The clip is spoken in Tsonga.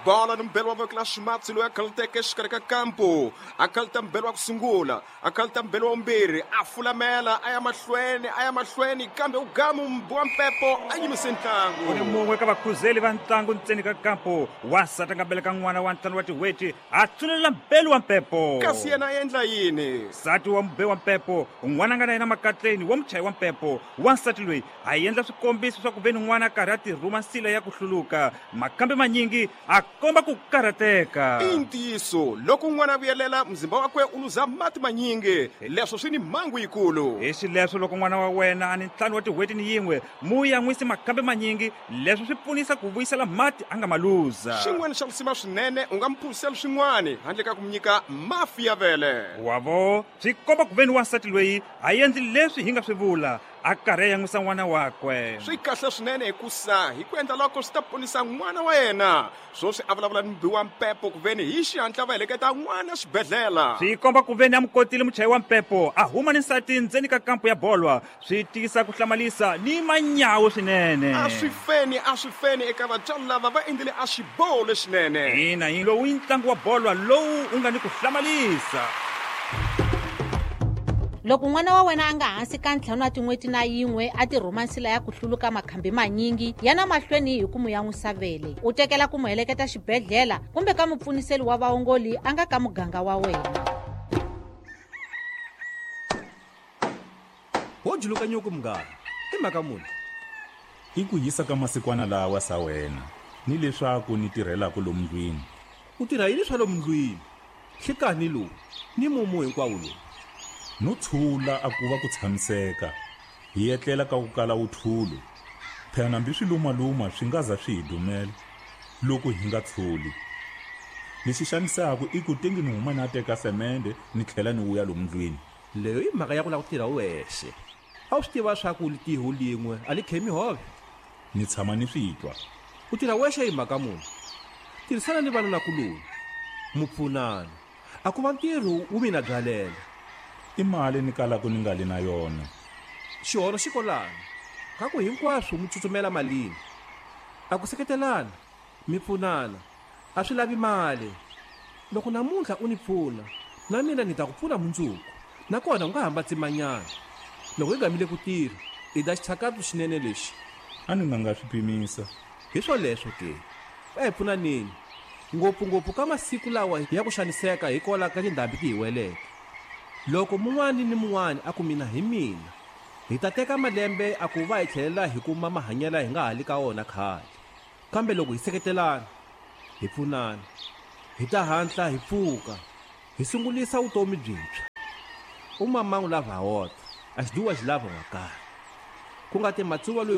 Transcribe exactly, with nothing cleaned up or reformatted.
bola ni mbelo wa vekela ximatsi loyi a khalateke exikarhi ka kampo a khalata mbelo wa ku sungula a khalata mbelo wa mbirhi a fulamela a ya mahlweni a ya mahlweni kambe u gamu mbowa mpepo a yimise ntlangu ku ni mun'we ka vakhuzeli va ntlangu ntseni ka kampo wasati a nga beleka n'wana wa ntlhanu wa tiweti a tsulelela mbelo wa mpepo kasi yena a endla yini nsati wa mbe wa mpepo n'wana a nga na yena makatleni wa muchayi wa mpepo wansati loyi a endla swikombiso swa ku veni n'wana a karhi a tirhuma nsila ya ku hluluka makambe manyingi a komba ku karhateka i ntiyiso loko n'wana a vuyelela mzimba wakwe u luza mati manyingi leswo swi ni mhangu yikulu hi xileswo loko n'wana wa wena a ni ntlhanu wa tiweti ni yin'we mu ya n'wisi makambe manyingi leswi swi pfunisa ku vuyisela mati a nga ma luza xin'wana xa lusima swinene u nga mi phurisela swin'wana handle ka ku mi nyika mafi ya vele wavo swi komba ku veni wansati loyi a endli leswi hi nga swi vula a karhi a yan'wisa n'wana wakwe swi kahle swinene hikusa hi ku endla loko swi ta ponisa n'wana wa yena swo swi a vulavula ni mbiwa mpepo ku veni hi xihatla va heleketa n'wana xibedhlela swi komba ku veni a mukotile muchayi wa mpepo a huma ni nsati ndzeni ka kampo ya bolwa swi tiyisa ku hlamalisa ni manyawu swinene a swi feni a swi feni eka vatswari lava va endlile a xiboho lexinene ina yi lowu i ntlangu wa bolwa lowu u nga ni ku hlamalisa loko n'wana wa wena a nga hansi ka ntlhanu wa tin'weti na yin'we a tirhuma nsila ya ku hluluka makhambi manyingi yana mahlweni hi ku mu yan'wisa vele u tekela ku mu heleketa xibedhlela kumbe ka mupfuniseli wa vaongoli a nga ka muganga wa wena wo juluka nyuku mngani i mhaka muni i ku yisa ka masikwana lawa sa wena ni leswaku ni tirhelaka lomu ndlwini u tirha yini swa lomu ndlwini hlikani lowu ni mumu hinkwawo lowu no tshula a ku va ku tshamiseka hi etlela ka ku kala vuthulo phela nambi swilumaluma swi nga za swi hi dumela loko hi nga tshuli lexi xanisaka i ku tengi ni huma ni a teka semende ni tlhela ni wuya lomu ndlwini leyo i mhaka ya ku lava ku tirha u wexe a wu swi tiva swa ku litiho lin'we a li khemi hove ni tshama ni swi twa u tirha wexe hi mhaka muni tirhisana ni vana nakuloni mupfunana a ku va ntirho wu mina byalela i mali ni kalaka ni nga li na yona xiholo xi kolani ka ku hinkwaswo mi tsutsumela malini a ku seketelana mi pfunana a swi lavi mali loko namuntlha u ni pfuna na mina ni ta ku pfuna mundzuku nakona u nga hamba tsimanyana loko hi gamile ku tirha i ta xichakatu xinene lexi a ni nga nga swi pimisa hi swoleswo ke va hi pfunaneni ngopfungopfu ka masiku lawa ya ku xaniseka hi kola ka tindhambi ti hi weleke loko mun'wani ni mun'wani a ku mina hi mina hi ta teka malembe a ku va hi tlhelela hi kuma mahanyela hi nga hali ka wona khale kambe loko hi seketelana hi pfunana hi ta hatla hi pfuka hi sungulisa vutomi byintshwa umamangu lava ha wota a xi duwa xi lava n'wakala ku nga ti matsuva loyi